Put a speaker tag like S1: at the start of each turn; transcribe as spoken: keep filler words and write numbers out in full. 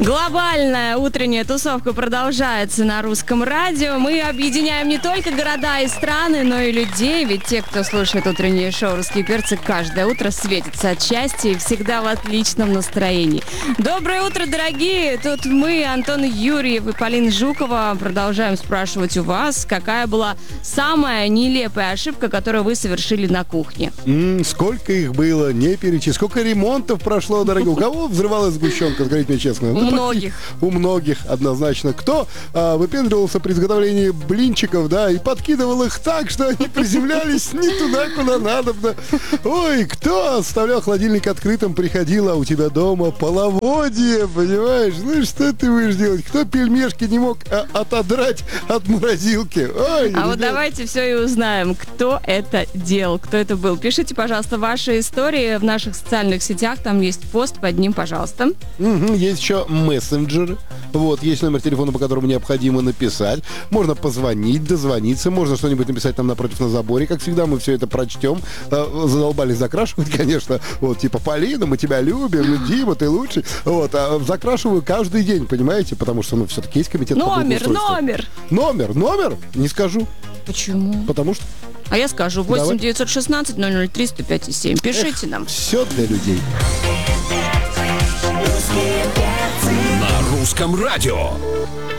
S1: Глобальная утренняя тусовка продолжается на Русском радио. Мы объединяем не только города и страны, но и людей. Ведь те, кто слушает утреннее шоу «Русские перцы», каждое утро светятся от счастья и всегда в отличном настроении. Доброе утро, дорогие! Тут мы, Антон Юрьев и Полина Жукова, продолжаем спрашивать у вас, какая была самая нелепая ошибка, которую вы совершили на кухне.
S2: М-м, сколько их было, не перечислить. Сколько ремонтов прошло, дорогие. У кого взрывалась сгущенка, скажите мне честно?
S1: У многих.
S2: У многих, однозначно. Кто а, выпендривался при изготовлении блинчиков, да, и подкидывал их так, что они приземлялись не туда, куда надо. Да. Ой, кто оставлял холодильник открытым, приходило, а у тебя дома половодье, понимаешь? Ну что ты будешь делать? Кто пельмешки не мог а, отодрать от морозилки? Ой,
S1: а
S2: ребят.
S1: вот давайте все и узнаем, кто это делал, кто это был. Пишите, пожалуйста, ваши истории в наших социальных сетях, там есть пост под ним, пожалуйста.
S2: Угу, есть еще мессенджеры. Вот, есть номер телефона, по которому необходимо написать. Можно позвонить, дозвониться, можно что-нибудь написать там напротив на заборе. Как всегда, мы все это прочтем. Задолбались закрашивать, конечно. Вот, типа, Полина, мы тебя любим, ну, Дима, ты лучший. Вот, а закрашиваю каждый день, понимаете? Потому что, ну, все-таки есть комитет по
S1: Номер,
S2: благоустройству.
S1: номер.
S2: Номер, номер? Не скажу.
S1: Почему?
S2: Потому что...
S1: А я скажу, восемь девятьсот шестнадцать ноль ноль три сто пять семь. Пишите
S2: Эх,
S1: нам.
S2: Все для людей.
S3: На Русском радио.